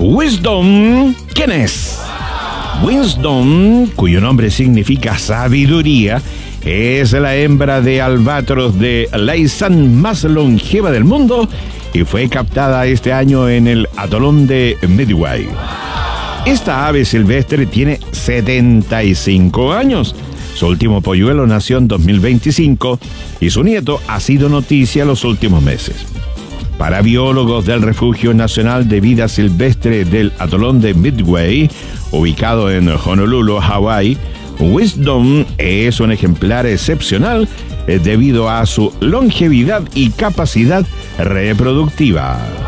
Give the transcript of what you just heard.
Wisdom, ¿quién es? Wisdom, cuyo nombre significa sabiduría, es la hembra de albatros de Laysan más longeva del mundo y fue captada este año en el atolón de Midway. Esta ave silvestre tiene 75 años. Su último polluelo nació en 2025 y su nieto ha sido noticia los últimos meses. Para biólogos del Refugio Nacional de Vida Silvestre del atolón de Midway, ubicado en Honolulu, Hawái, Wisdom es un ejemplar excepcional debido a su longevidad y capacidad reproductiva.